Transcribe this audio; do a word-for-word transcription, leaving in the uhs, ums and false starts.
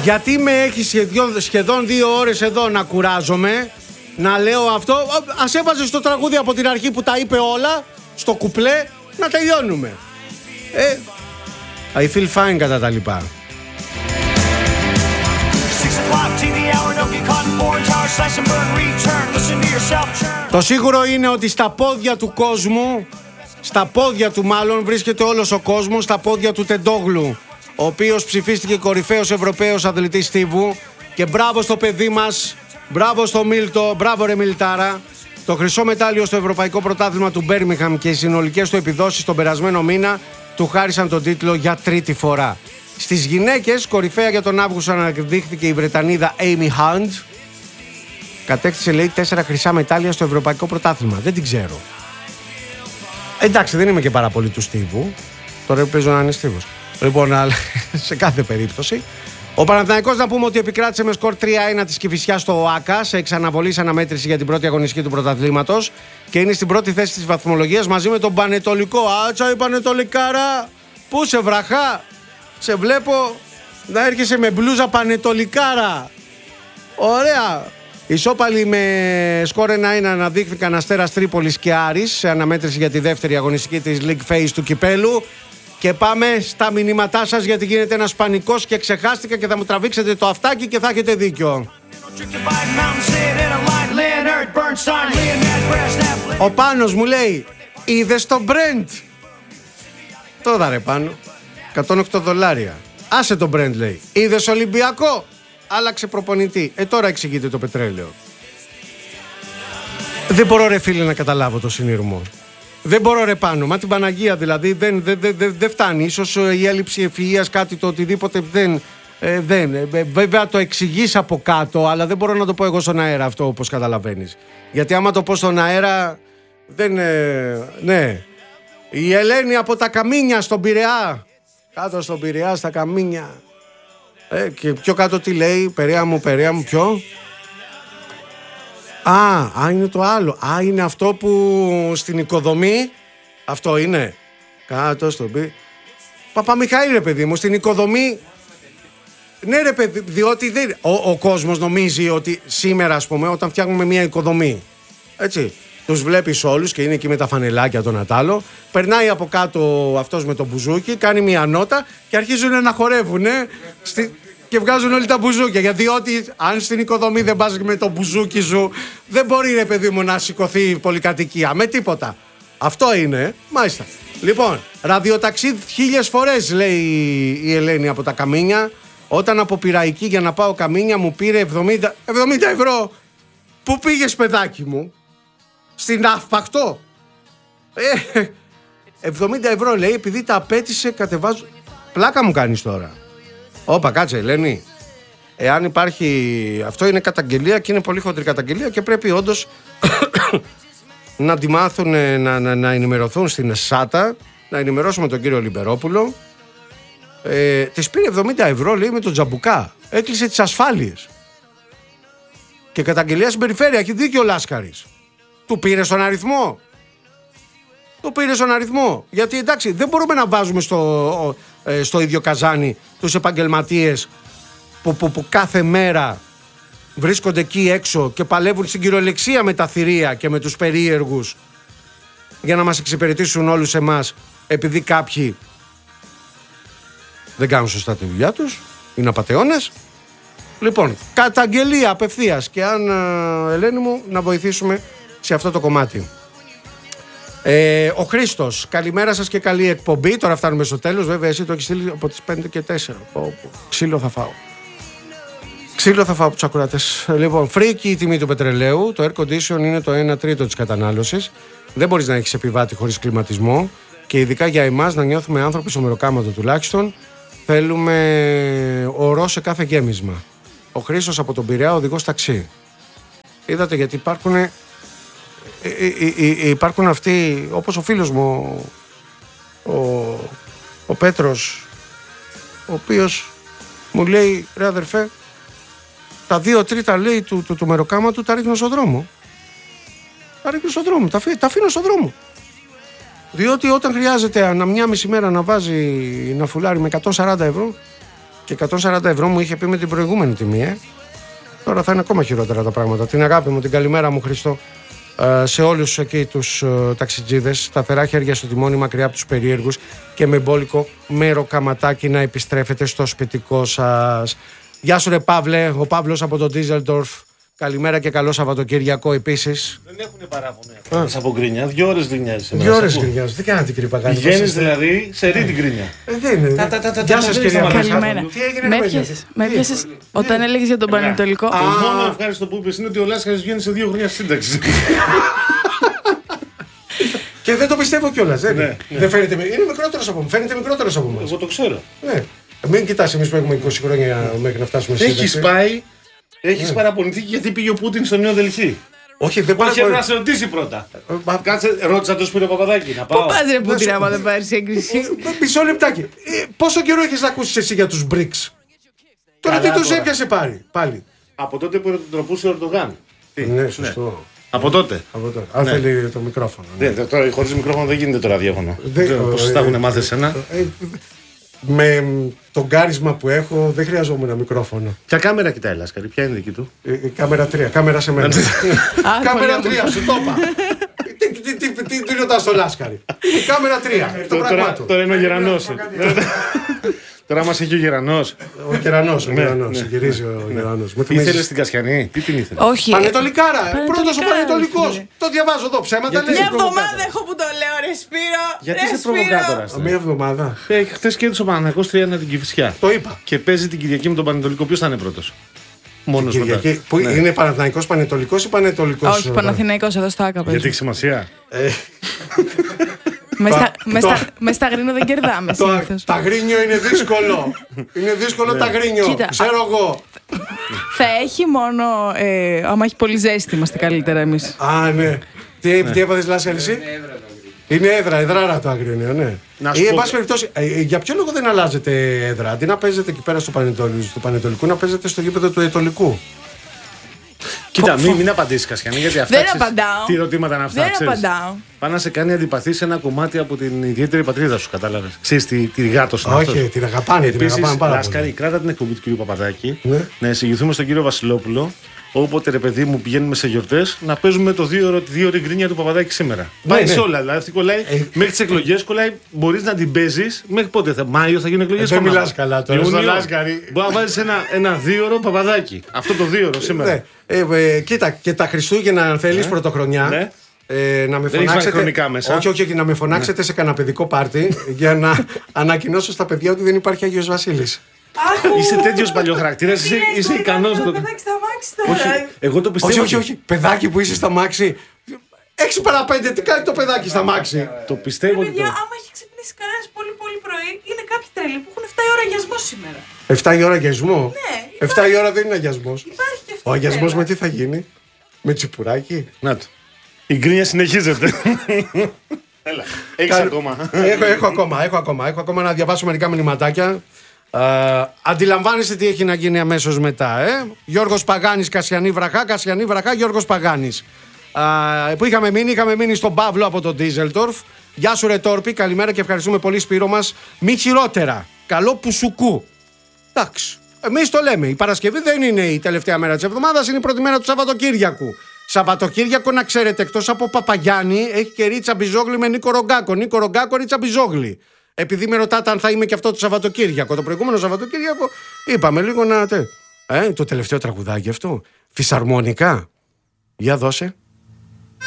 Γιατί με έχει σχεδόν, σχεδόν δύο ώρες εδώ να κουράζομαι, να λέω αυτό. Ας έβαζες το τραγούδι από την αρχή που τα είπε όλα, στο κουπλέ, να τελειώνουμε. Ε, I feel fine κατά τα λοιπά. Το σίγουρο είναι ότι στα πόδια του κόσμου, στα πόδια του μάλλον, βρίσκεται όλος ο κόσμος, στα πόδια του Τεντόγλου, ο οποίος ψηφίστηκε κορυφαίος Ευρωπαίος αθλητής στίβου. Και μπράβο στο παιδί μας, μπράβο στο Μίλτο, μπράβο ρε Μιλτάρα. Το χρυσό μετάλλιο στο Ευρωπαϊκό Πρωτάθλημα του Μπέρμιγχαμ και οι συνολικές του επιδόσεις τον περασμένο μήνα του χάρισαν τον τίτλο για τρίτη φορά. Στις γυναίκες, κορυφαία για τον Αύγουστο αναδείχθηκε η Βρετανίδα Amy Hunt. Κατέκτησε, λέει, τέσσερα χρυσά μετάλλια στο Ευρωπαϊκό Πρωτάθλημα. Δεν την ξέρω. Εντάξει, δεν είμαι και πάρα πολύ του στίβου. Τώρα παίζω να είναι στίβος. Λοιπόν, αλλά σε κάθε περίπτωση. Ο Παναθηναϊκός, να πούμε ότι επικράτησε με σκορ τρία ένα της Κηφισιάς στο ΟΑΚΑ σε εξαναβολής αναμέτρηση για την πρώτη αγωνιστική του πρωταθλήματος και είναι στην πρώτη θέση της βαθμολογίας μαζί με τον Πανετολικό. Άτσα η Πανετολικάρα! Πού σε βραχά! Σε βλέπω να έρχεσαι με μπλούζα Πανετολικάρα. Ωραία! Ισόπαλοι με σκορ ένα ένα αναδείχθηκαν Αστέρας Τρίπολης και Άρης σε αναμέτρηση για τη δεύτερη αγωνιστική της League Phase του Κυπέλου. Και πάμε στα μηνύματά σας, γιατί γίνεται ένας πανικός και ξεχάστηκα και θα μου τραβήξετε το αυτάκι και θα έχετε δίκιο. Ο Πάνος μου λέει, είδες το Brent? Τώρα ρε Πάνο, εκατόν οκτώ δολάρια. Άσε το Brent, λέει. Είδες Ολυμπιακό? Άλλαξε προπονητή. Ε, τώρα εξηγείται το πετρέλαιο. Δεν μπορώ ρε φίλε να καταλάβω το συνειρμό. Δεν μπορώ ρε Πάνο, μα την Παναγία δηλαδή δεν, δεν, δεν, δεν φτάνει. Ίσως η έλλειψη ευφυΐας, κάτι το οτιδήποτε δεν, ε, δεν. Ε, βέβαια το εξηγείς από κάτω, αλλά δεν μπορώ να το πω εγώ στον αέρα αυτό, όπως καταλαβαίνεις. Γιατί άμα το πω στον αέρα δεν, ε, ναι. Η Ελένη από τα Καμίνια στον Πειραιά, κάτω στον Πειραιά στα Καμίνια. Ε, και πιο κάτω τι λέει, Περαία μου, Περαία μου, ποιο? Α, α, είναι το άλλο. Α, είναι αυτό που στην οικοδομή. Αυτό είναι. Κάτω στον πει. Παπαμιχαήλ ρε παιδί μου, στην οικοδομή. Ναι ρε παιδί, διότι δεν... ο, ο κόσμος νομίζει ότι σήμερα, ας πούμε, όταν φτιάχνουμε μια οικοδομή, έτσι, τους βλέπεις όλους και είναι εκεί με τα φανελάκια τον Ατάλο, περνάει από κάτω αυτός με το μπουζούκι, κάνει μια νότα και αρχίζουν να χορεύουν, ε, στη... και βγάζουν όλοι τα μπουζούκια. Γιατί ότι αν στην οικοδομή δεν πας με το μπουζούκι σου, δεν μπορεί ρε παιδί μου να σηκωθεί η πολυκατοικία με τίποτα. Αυτό είναι, μάλιστα. Λοιπόν, ραδιοταξί χίλιες φορές, λέει η Ελένη από τα Καμίνια. Όταν από Πειραϊκή για να πάω Καμίνια μου πήρε εβδομήντα, εβδομήντα ευρώ. Πού πήγες παιδάκι μου? Στην Αυπαχτό. Ε, εβδομήντα ευρώ λέει, επειδή τα απέτησε κατεβάζω. Πλάκα μου κάνεις τώρα. Όπα, κάτσε Ελένη. Εάν υπάρχει, αυτό είναι καταγγελία και είναι πολύ χοντρή καταγγελία και πρέπει όντως να τη μάθουν, να, να, να ενημερωθούν στην ΣΑΤΑ, να ενημερώσουμε τον κύριο Λιμπερόπουλο. Ε, της πήρε εβδομήντα ευρώ, λέει, με τον Τζαμπουκά. Έκλεισε τις ασφάλειες. Και καταγγελία στην περιφέρεια, έχει δίκιο ο Λάσκαρης. Του πήρε στον αριθμό. Του πήρε στον αριθμό. Γιατί εντάξει, δεν μπορούμε να βάζουμε στο, ε, στο ίδιο καζάνι τους επαγγελματίες που, που, που κάθε μέρα βρίσκονται εκεί έξω και παλεύουν στην κυριολεξία με τα θηρία και με τους περίεργους για να μας εξυπηρετήσουν όλους εμάς, επειδή κάποιοι δεν κάνουν σωστά τη δουλειά τους, είναι απατεώνες. Λοιπόν, καταγγελία απευθείας και αν, Ελένη μου, να βοηθήσουμε σε αυτό το κομμάτι. Ε, ο Χρήστος, καλημέρα σας και καλή εκπομπή. Τώρα φτάνουμε στο τέλος. Βέβαια, εσύ το έχεις στείλει από τις πέντε και τέσσερα. Πω, πω. Ξύλο θα φάω. Ξύλο θα φάω από τους ακροατές. Λοιπόν, φρίκι η τιμή του πετρελαίου. Το air condition είναι το ένα τρίτο της κατανάλωσης. Δεν μπορείς να έχεις επιβάτη χωρίς κλιματισμό. Και ειδικά για εμάς να νιώθουμε άνθρωποι στο μεροκάματο τουλάχιστον. Θέλουμε ορό σε κάθε γέμισμα. Ο Χρήστος από τον Πειραιά, οδηγός ταξί. Είδατε, γιατί υπάρχουν, ε, ε, ε, ε, υπάρχουν αυτοί, όπως ο φίλος μου, ο, ο Πέτρος, ο οποίος μου λέει, ρε αδερφέ, τα δύο τρίτα, λέει, του, του, του μεροκάματου τα ρίχνω στον δρόμο. Τα ρίχνω στον δρόμο, τα, τα αφήνω στον δρόμο. Διότι όταν χρειάζεται ανά μια μισή μέρα να βάζει να φουλάρει με εκατόν σαράντα ευρώ, Και εκατόν σαράντα ευρώ μου είχε πει με την προηγούμενη τιμή, ε. Τώρα θα είναι ακόμα χειρότερα τα πράγματα. Την αγάπη μου, την καλημέρα μου, Χριστό. Σε όλους εκεί τους uh, ταξιτζίδες, σταθερά χέρια στο τιμόνι, μακριά από τους περίεργους και με μπόλικο μέρο καματάκι να επιστρέφετε στο σπιτικό σας. Γεια σου ρε Παύλε, ο Παύλος από το Ντίζελντορφ. Καλημέρα και καλό Σαββατοκύριακο επίσης. Δεν έχουν παράπονο από γκρίνια, δύο ώρες γκρινιάζεις. Δύο ώρες γκρινιάζεις, δεν κάνατε κύριε Παγάνη. Πηγαίνεις δηλαδή σε ρί την γκρίνια. Ε, δεν είναι. Γεια σας κύριε Παγάνη. Καλημέρα. Τι έγινε Με με έπιασες, με έπιασες όταν έλεγες για τον Πανετολικό. Το μόνο ευχάριστο που είπες είναι ότι ο Λάσκαρης βγαίνει σε δύο χρόνια σύνταξη. Και δεν το πιστεύω κιόλας. Δεν, ναι, ναι. δεν φαίνεται. Είναι μικρότερος από μου. Φαίνεται μικρότερος από εμάς. Εγώ το ξέρω. Ναι. Μην κοιτάς εμείς που έχουμε είκοσι χρόνια μέχρι να φτάσουμε στη σύνταξη. Έχεις πάει, έχεις ναι. παραπονηθεί γιατί πήγε ο Πούτιν στο Νέο Δελχή. Όχι, δεν πάει. Όχι, να σε ρωτήσει πρώτα. Μα... Κάτσε, ρώτησα τον Σπύρο Παπαδάκη να πάω. Πού πας ρε Πούτιν άμα δεν πάρεις έγκριση. Μισό λεπτάκι. Ε, πόσο καιρό έχεις να ακούσεις εσύ για τους μπρικς? Τώρα τι τους έπιασε πάλι. πάλι. Από τότε που ερωτοτροπούσε ο Ερντογάν. Ναι, σωστό. Ναι. Από τότε. Από τότε. Αν ναι. θέλει το μικρόφωνο. Ναι. Ναι, τώρα, χωρίς μικρόφωνο δεν γίνεται το ραδιόφωνο. Πώς τα έχουν μάθει εσένα. Με το γκάρισμα που έχω δεν χρειαζόμουν ένα μικρόφωνο. Ποια κάμερα κοιτάει Λάσκαρη, ποια είναι δική του? Ε, κάμερα τρία, κάμερα σε μένα. Κάμερα τρία, σου το είπα. Τι ρωτάς στο Λάσκαρη. Κάμερα τρία, το πράγμα του. Τώρα είναι ο Γερανός. Τώρα μας έχει ο Γερανός. Ο Γερανός, ο Γερανός. Γυρίζει ο Γερανός. Ήθελες την Κασιανή, τι την ήθελες? Όχι. Πανετολικάρα, πρώτος ο Πανετολικός. Το διαβάζω εδώ ψέματα. Μια εβδομάδα έχω που το λέω, ρε Σπύρο. Γιατί είσαι προβοκάτορας? Μια εβδομάδα. Χθες κέρδισε ο Παναθηναϊκός τρία ένα την Κηφισιά. Το είπα. Και παίζει την Κυριακή με τον Πανετολικό. Ποιος θα είναι πρώτος? Μόνος Κυριακή. Που είναι Παναθηναϊκός Πανετολικός ή Πανετολικός? Όχι, Παναθηναϊκός εδώ στο Άκα. Γιατί έχει σημασία? Με στα γρίνο δεν κερδάμε συνήθως. Τα γρίνιο είναι δύσκολο. Είναι δύσκολο τα γρίνιο. Ξέρω εγώ. Θα έχει μόνο άμα έχει πολύ ζέστη, είμαστε καλύτερα εμείς. Α, ναι. Τι έπαθες Λάσκαρη εσύ? Είναι έδρα, εδράρα το Αγρίνιο, ναι. Ή εν πάση περιπτώσει, για ποιο λόγο δεν αλλάζετε έδρα? Αντί να παίζετε εκεί πέρα στο Πανετολικό, να παίζετε στο γήπεδο του Ετολικού. Κοίτα, μην, μην απαντήσεις Κασιανή, γιατί αυτά δεν απαντάω. Τι ερωτήματα είναι αυτά? Δεν ξέρεις. απαντάω. Πάει να σε κάνει αντιπαθή σε ένα κομμάτι από την ιδιαίτερη πατρίδα σου, κατάλαβες. Ξέρεις τη, τη γάτος είναι. Όχι, αυτός. την αγαπάνε, την Επίσης, αγαπάνε πάρα Λάσκαρη, πολύ. κράτα την εκπομπή του κ. Παπαδάκη, ναι. να εισηγηθούμε στον κύριο Βασιλόπουλο. Όποτε ρε παιδί μου πηγαίνουμε σε γιορτές, να παίζουμε το δύο ώρο, τη δύο ώρη γκρίνια του Παπαδάκη σήμερα. Ναι, Πάει ναι. σε όλα. Δηλαδή αυτή κολλάει ε, μέχρι τις εκλογές, κολλάει. Μπορείς να την παίζεις μέχρι πότε? Θα, Μάιο θα γίνουν εκλογές. Ε, δεν μιλάς καλά τώρα. Στο Λάσκαρη. Μπορεί να βάλεις ένα, ένα δύο ώρο Παπαδάκη. Αυτό το δύο ώρο σήμερα. Ναι. Ε, ε, κοίτα, και τα Χριστούγεννα, αν θέλεις, ναι. πρωτοχρονιά. Ναι. Ε, να με φωνάξετε. Μέσα. Όχι, όχι, όχι, να με φωνάξετε ναι. σε κανένα παιδικό πάρτι για να ανακοινώσω στα παιδιά ότι δεν υπάρχει Άγιος Βασίλης. Είσαι τέτοιος παλιοχαρακτήρας, είσαι, είσαι ικανός να το κάνεις. Εγώ το πιστεύω. Όχι, όχι, όχι. Παιδάκι που είσαι στα μάξι. έξι παρά πέντε, τι κάνει το παιδάκι στα μάξι? Το πιστεύω. Παιδιά, άμα έχει ξυπνήσει κανένα πολύ πολύ πρωί, είναι κάποιοι τρελοί που έχουν εφτά η ώρα αγιασμό σήμερα. εφτά η ώρα αγιασμό? Ναι. εφτά η ώρα δεν είναι αγιασμός. Υπάρχει και αυτό. Ο αγιασμός με τι θα γίνει? Με τσιπουράκι? Να το. Η γκρίνια συνεχίζεται. Έλα, έχεις ακόμα. Έχω, έχω ακόμα, έχω ακόμα. Έχω ακόμα να διαβάσω μερικά μηνυματάκια. Uh, αντιλαμβάνεστε τι έχει να γίνει αμέσως μετά, ε? Γιώργος Παγάνης, Κασιανή Βραχά, Κασιανή Βραχά, Γιώργος Παγάνης. Uh, που είχαμε μείνει, είχαμε μείνει στον Παύλο από τον Ντίζελντορφ. Γεια σου ρε Τόρπη, καλημέρα και ευχαριστούμε πολύ Σπύρο μας. Μη χειρότερα, καλό πουσουκού. Εντάξει, εμείς το λέμε, η Παρασκευή δεν είναι η τελευταία μέρα της εβδομάδας, είναι η πρώτη μέρα του Σαββατοκύριακου. Σαββατοκύριακο, να ξέρετε, εκτός από Παπαγιάννη, έχει και Ρίτσα Μπιζόγλη με Νίκο Ρογκάκο. Νίκο Ρογκάκο, Ρίτσα Μπιζόγλη. Επειδή με ρωτάτε αν θα είμαι και αυτό το Σαββατοκύριακο. Το προηγούμενο Σαββατοκύριακο είπαμε λίγο να. Ε, το τελευταίο τραγουδάκι αυτό. Φυσαρμονικά. Για δώσε.